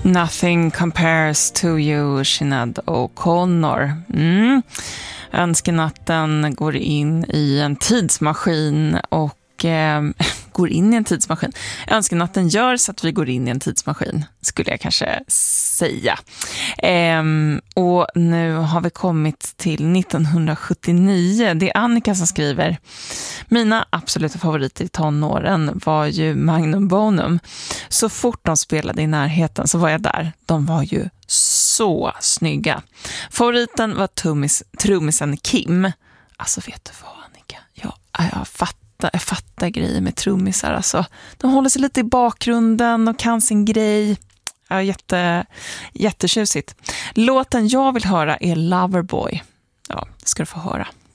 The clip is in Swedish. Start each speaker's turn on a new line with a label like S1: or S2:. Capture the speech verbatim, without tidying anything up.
S1: Nothing compares to you, Sinéad O'Connor. Mm. Önskenatten går in i en tidsmaskin och eh, går in i en tidsmaskin. Önskenatten gör så att vi går in i en tidsmaskin, skulle jag kanske säga. Eh, och nu har vi kommit till nittonhundrasjuttionio. Det är Annika som skriver: mina absoluta favoriter i tonåren var ju Magnum Bonum. Så fort de spelade i närheten så var jag där. De var ju så snygga. Favoriten var trummis, trummisen Kim. Alltså vet du vad, Annika? Jag, jag fattar, jag fattar grejer med trummisar. Alltså, de håller sig lite i bakgrunden och kan sin grej. Ja, jätte, jättetjusigt. Låten jag vill höra är Loverboy. Ja, det ska du få höra.